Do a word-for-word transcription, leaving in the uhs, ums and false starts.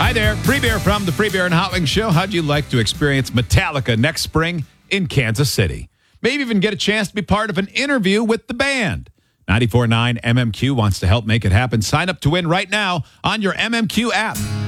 Hi there, Free Beer from the Free Beer and Hot Wings Show. How'd you like to experience Metallica next spring in Kansas City? Maybe even get a chance to be part of an interview with the band. ninety-four point nine M M Q wants to help make it happen. Sign up to win right now on your M M Q app.